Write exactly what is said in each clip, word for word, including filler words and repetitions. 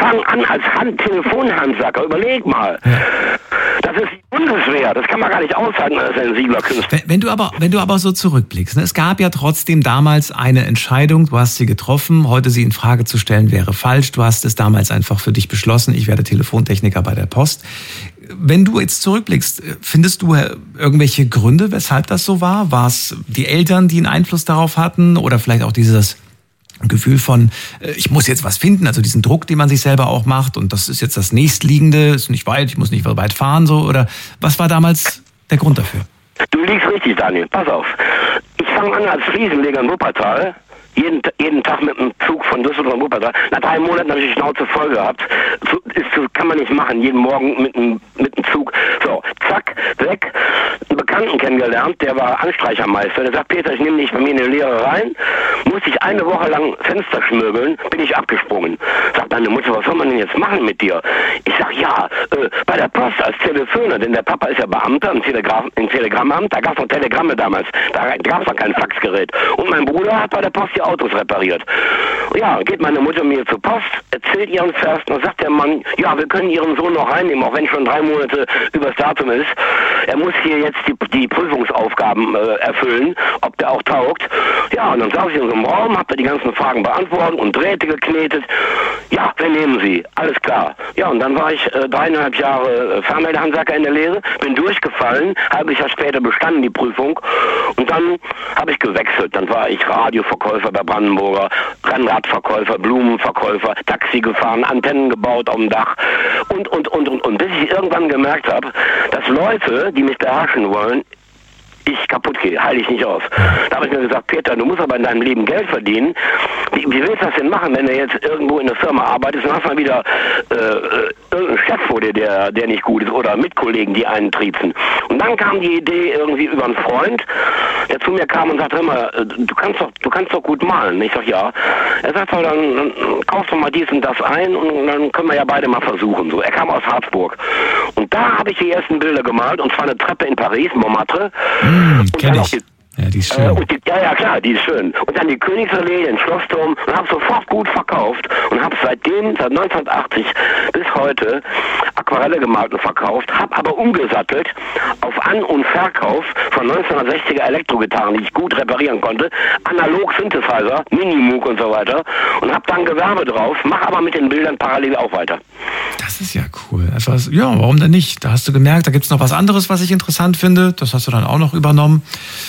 fange an als Hand Telefonhandwerker, überleg mal. Ja. Das ist die Bundeswehr, das kann man gar nicht aushalten als sensibler Künstler. Wenn, wenn, du aber, wenn du aber so zurückblickst, ne, es gab ja trotzdem damals eine Entscheidung, du hast sie getroffen, heute sie in Frage zu stellen wäre falsch, du hast es damals einfach für dich beschlossen, ich werde Telefontechniker bei der Post. Wenn du jetzt zurückblickst, findest du irgendwelche Gründe, weshalb das so war? War es die Eltern, die einen Einfluss darauf hatten oder vielleicht auch dieses Gefühl von, ich muss jetzt was finden, also diesen Druck, den man sich selber auch macht und das ist jetzt das nächstliegende, ist nicht weit, ich muss nicht weit fahren, so, oder was war damals der Grund dafür? Du liegst richtig, Daniel, pass auf. Ich fange an als Fliesenleger in Wuppertal, jeden, jeden Tag mit dem Zug von Düsseldorf in Wuppertal. Nach drei Monaten habe ich die Schnauze voll gehabt. Ist, kann man nicht machen, jeden Morgen mit dem, mit dem Zug. So, zack, weg. Einen Bekannten kennengelernt, der war Anstreichermeister. Der sagt, Peter, ich nehme dich bei mir in die Lehre rein. Musste ich eine Woche lang Fenster schmöbeln, bin ich abgesprungen. Sagt meine Mutter, was soll man denn jetzt machen mit dir? Ich sag, ja, äh, bei der Post als Teleföner, denn der Papa ist ja Beamter im, Telegram, im Telegrammamt, da gab es noch Telegramme damals, da gab es noch kein Faxgerät. Und mein Bruder hat bei der Post die Autos repariert. Ja, geht meine Mutter mir zur Post, erzählt ihren Vers, und dann sagt der Mann, ja, wir können ihren Sohn noch reinnehmen, auch wenn schon drei Monate übers Datum ist. Er muss hier jetzt die, die Prüfungsaufgaben äh, erfüllen, ob der auch taugt. Ja, und dann saß ich in so einem Raum, hab da die ganzen Fragen beantwortet und Drähte geknetet. Ja, wir nehmen sie, alles klar. Ja, und dann war ich äh, dreieinhalb Jahre äh, Fernmeldehandwerker in der Lehre, bin durchgefallen, halbes Jahr später bestanden die Prüfung und dann habe ich gewechselt. Dann war ich Radioverkäufer bei Brandenburger, Rennradverkäufer, Blumenverkäufer, Taxi gefahren, Antennen gebaut auf dem Dach und, und, und, und, und bis ich irgendwann gemerkt habe, dass Leute, die mich beherrschen wollen, ich kaputt gehe, halte ich nicht aus. Da habe ich mir gesagt, Peter, du musst aber in deinem Leben Geld verdienen. Wie, wie willst du das denn machen, wenn du jetzt irgendwo in der Firma arbeitest und hast dann wieder äh, irgendeinen Chef vor dir, der, der nicht gut ist oder Mitkollegen, die einen triezen. Und dann kam die Idee irgendwie über einen Freund, der zu mir kam und sagte, hör mal, du kannst doch, du kannst doch gut malen. Ich sag, ja. Er sagt, dann, dann kaufst du mal dies und das ein und dann können wir ja beide mal versuchen. So, er kam aus Harzburg. Und da habe ich die ersten Bilder gemalt, und zwar eine Treppe in Paris, Montmartre. Mmh, kenn ich. Die, ja, die ist schön. Äh, und die, ja, ja, klar, die ist schön. Und dann die Königsallee, den Schlossturm, und habe sofort gut verkauft und habe seitdem, seit neunzehnhundertachtzig bis heute, Aquarelle gemalt und verkauft, habe aber umgesattelt auf An- und Verkauf von neunzehnhundertsechziger Elektrogitarren, die ich gut reparieren konnte, analog Synthesizer, Minimoog und so weiter, und habe dann Gewerbe drauf, mache aber mit den Bildern parallel auch weiter. Das ist ja cool. Also, ja, warum denn nicht? Da hast du gemerkt, da gibt es noch was anderes, was ich interessant finde. Das hast du dann auch noch übernommen.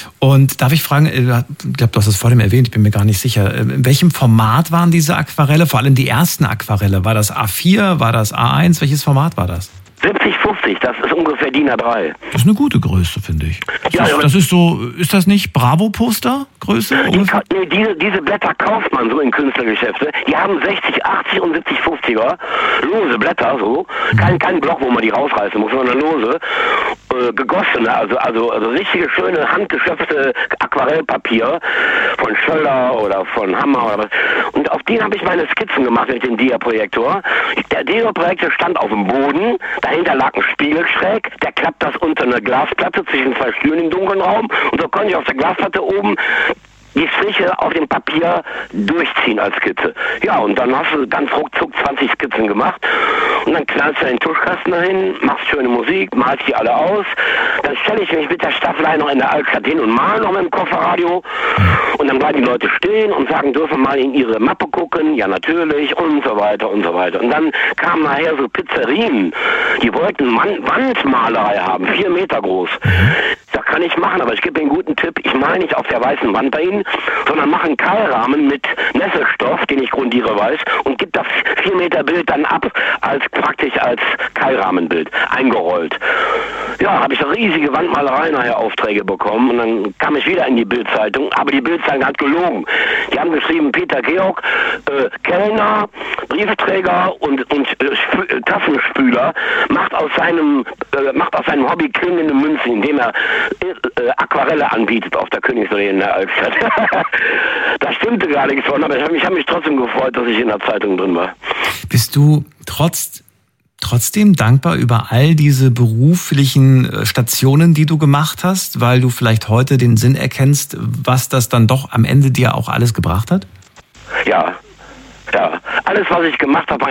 Und darf ich fragen, ich glaube, du hast es vorhin erwähnt, ich bin mir gar nicht sicher, in welchem Format waren diese Aquarelle? Vor allem die ersten Aquarelle. War das A vier, war das A eins? Welches Format war das? siebzig fünfzig, das ist ungefähr D I N A drei. Das ist eine gute Größe, finde ich. Das, ja, ist, das ist so, ist das nicht Bravo-Poster-Größe? Die, nee, diese, diese Blätter kauft man so in Künstlergeschäfte. Die haben sechzig, achtzig und siebzig fünfziger. Lose Blätter, so. Kein, kein Block, wo man die rausreißen muss, sondern lose. Äh, gegossene, also, also, also richtige, schöne, handgeschöpfte Aquarellpapier von Schöller oder von Hammer oder was. Und auf den habe ich meine Skizzen gemacht mit dem Dia-Projektor. Der Dia-Projektor stand auf dem Boden, dahinter lag ein Spiegel schräg, der klappt das unter eine Glasplatte zwischen zwei Stühlen im dunklen Raum, und so konnte ich auf der Glasplatte oben die Striche auf dem Papier durchziehen als Skizze. Ja, und dann hast du ganz ruckzuck zwanzig Skizzen gemacht und dann knallst du den Tuschkasten dahin, machst schöne Musik, malst die alle aus, dann stelle ich mich mit der Staffelei noch in der Altstadt hin und mal noch mit dem Kofferradio und dann bleiben die Leute stehen und sagen, dürfen mal in ihre Mappe gucken, ja natürlich, und so weiter und so weiter. Und dann kamen nachher so Pizzerien, die wollten Wandmalerei haben, vier Meter groß. Das kann ich machen, aber ich gebe Ihnen einen guten Tipp. Ich male nicht auf der weißen Wand bei Ihnen, sondern mache einen Keilrahmen mit Nesselstoff, den ich grundiere weiß, und gebe das vier Meter Bild dann ab, als praktisch als Keilrahmenbild, eingerollt. Ja, habe ich eine riesige Wandmalerei nachher Aufträge bekommen und dann kam ich wieder in die Bildzeitung, aber die Bildzeitung hat gelogen. Die haben geschrieben, Peter Georg, äh, Kellner, Briefträger und, und äh, Tassenspüler macht aus seinem äh, macht aus seinem Hobby klingende Münzen, indem er äh, Aquarelle anbietet auf der Königsallee in der Altstadt. Das stimmte gar nichts von, aber ich habe mich, hab mich trotzdem gefreut, dass ich in der Zeitung drin war. Bist du trotz trotzdem dankbar über all diese beruflichen Stationen, die du gemacht hast, weil du vielleicht heute den Sinn erkennst, was das dann doch am Ende dir auch alles gebracht hat? Ja, ja. Alles, was ich gemacht habe,